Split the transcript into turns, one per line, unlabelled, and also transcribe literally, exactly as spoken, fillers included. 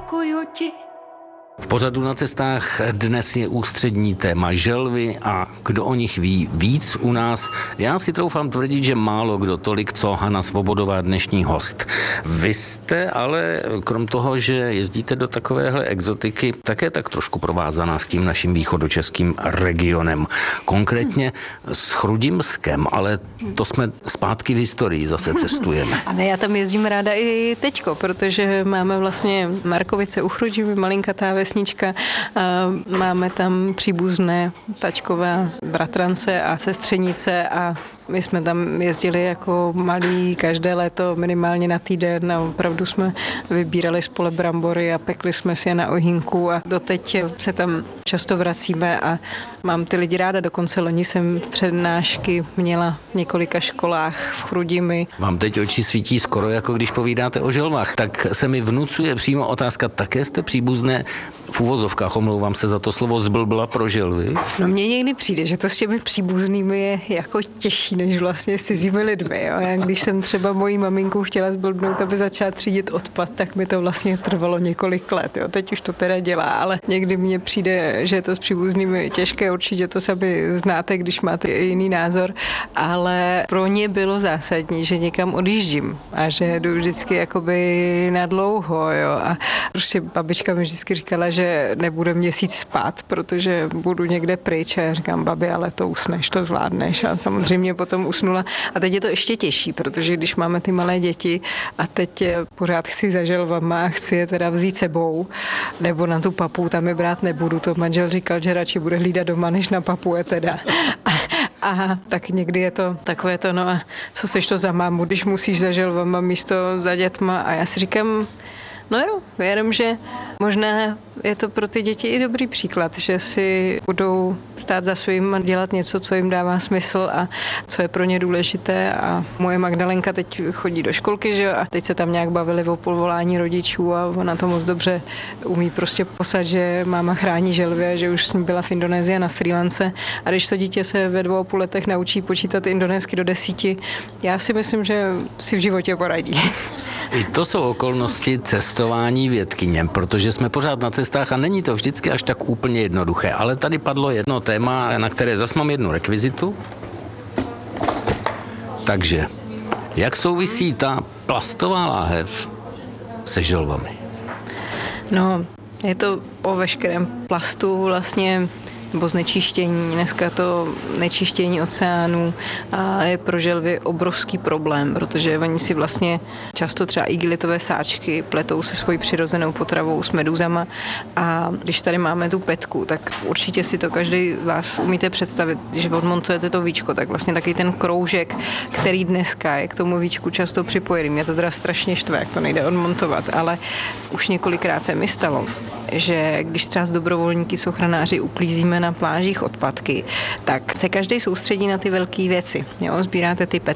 děkuju ti.
V pořadu Na cestách dnes je ústřední téma želvy a kdo o nich ví víc u nás. Já si troufám tvrdit, že málo kdo tolik, co Hana Svobodová, dnešní host. Vy jste ale, krom toho, že jezdíte do takovéhle exotiky, také tak trošku provázaná s tím naším východočeským regionem. Konkrétně s Chrudimskem, ale to jsme zpátky v historii, zase cestujeme.
A ne, já tam jezdím ráda i teďko, protože máme vlastně Markovice u Chrudimi, malinkatá vesnička, a máme tam příbuzné tačkové bratrance a sestřenice a my jsme tam jezdili jako malí každé léto minimálně na týden a opravdu jsme vybírali z pole brambory a pekli jsme si je na ohýnku a doteď se tam často vracíme a mám ty lidi ráda. Dokonce loni jsem přednášky měla v několika školách v Chrudimi.
Vám teď oči svítí skoro, jako když povídáte o želvách. Tak se mi vnucuje přímo otázka, také jste příbuzné v uvozovkách, omlouvám se za to slovo, zblbla pro želvy?
No mně někdy přijde, že to s těmi příbuznými je jako těžší, než vlastně s cizími lidmi. Jo. Já, když jsem třeba mojí maminku chtěla zblbnout, aby začala třídit odpad, tak mi to vlastně trvalo několik let. Jo. Teď už to teda dělá, ale někdy mně přijde, že je to s příbuznými těžké, určitě to sami znáte, když máte jiný názor, ale pro ně bylo zásadní, že někam odjíždím a že jdu vždycky jakoby na dlouho. Jo. A prostě babička mi vždycky říkala, že nebude měsíc spát, protože budu někde pryč a já říkám, babi, ale to usneš, to zvládneš a samozřejmě potom usnula. A teď je to ještě těžší, protože když máme ty malé děti a teď pořád chci za želvama a chci je teda vzít sebou, nebo na tu papu, tam je brát nebudu, to manžel říkal, že radši bude hlídat doma, než na papuje teda. A tak někdy je to takové to, no a co seš to za mámu, když musíš za želvama místo za dětma a já si říkám, no jo, věřím, že možná je to pro ty děti i dobrý příklad, že si budou stát za svým a dělat něco, co jim dává smysl a co je pro ně důležité. A moje Magdalenka teď chodí do školky, že jo, a teď se tam nějak bavili o povolání rodičů a ona to moc dobře umí prostě poslat, že máma chrání želvy, že už s ní byla v Indonésii a na Srí Lance. A když to dítě se ve dvou a půl letech naučí počítat indonésky do desíti, já si myslím, že si v životě poradí.
I to jsou okolnosti cestování vědkyněm, protože jsme pořád na cestách a není to vždycky až tak úplně jednoduché. Ale tady padlo jedno téma, na které zas mám jednu rekvizitu. Takže, jak souvisí ta plastová láhev se želvami?
No, je to o veškerém plastu vlastně, nebo znečištění. Dneska to nečištění oceánů a je pro želvy obrovský problém, protože oni si vlastně často třeba igelitové sáčky pletou se svojí přirozenou potravou s medúzama a když tady máme tu petku, tak určitě si to každý vás umíte představit, když odmontujete to víčko, tak vlastně taky ten kroužek, který dneska je k tomu víčku často připojený. Mě to teda strašně štve, jak to nejde odmontovat, ale už několikrát se mi stalo, že když třeba s dobrovolníky, s ochranáři uklízíme na plážích odpadky, tak se každý soustředí na ty velké věci. Jo? Sbíráte ty